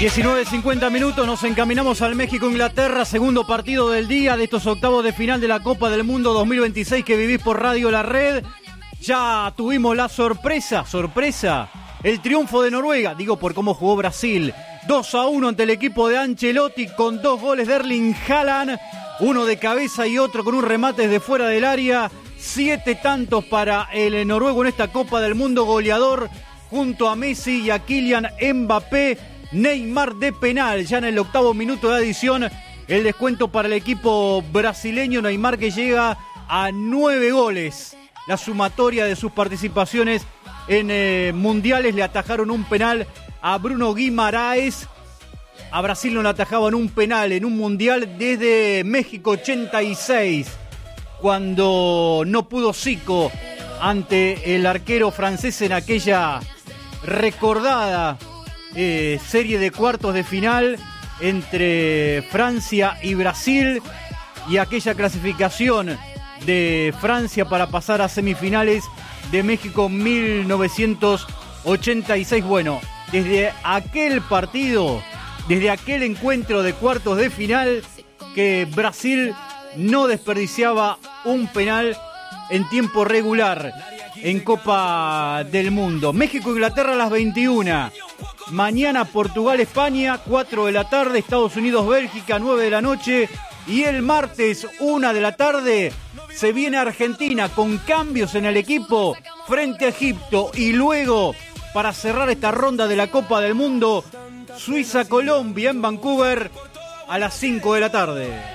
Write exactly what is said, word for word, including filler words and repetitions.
diecinueve cincuenta minutos, nos encaminamos al México-Inglaterra, segundo partido del día de estos octavos de final de la Copa del Mundo dos mil veintiséis que vivís por Radio La Red. Ya tuvimos la sorpresa, sorpresa, el triunfo de Noruega, digo por cómo jugó Brasil. dos a uno ante el equipo de Ancelotti con dos goles de Erling Haaland, uno de cabeza y otro con un remate desde fuera del área. Siete tantos para el noruego en esta Copa del Mundo, goleador junto a Messi y a Kylian Mbappé. Neymar de penal, ya en el octavo minuto de adición, el descuento para el equipo brasileño. Neymar que llega a nueve goles. La sumatoria de sus participaciones en eh, mundiales, le atajaron un penal a Bruno Guimaraes. A Brasil no le atajaban un penal en un mundial desde México ochenta y seis, cuando no pudo Zico ante el arquero francés en aquella recordada Eh, serie de cuartos de final entre Francia y Brasil, y aquella clasificación de Francia para pasar a semifinales de México mil novecientos ochenta y seis. Bueno, desde aquel partido, desde aquel encuentro de cuartos de final, que Brasil no desperdiciaba un penal en tiempo regular en Copa del Mundo. México-Inglaterra a las veintiuna. Mañana Portugal-España, cuatro de la tarde. Estados Unidos-Bélgica, nueve de la noche. Y el martes, una de la tarde, se viene Argentina con cambios en el equipo frente a Egipto. Y luego, para cerrar esta ronda de la Copa del Mundo, Suiza-Colombia en Vancouver a las cinco de la tarde.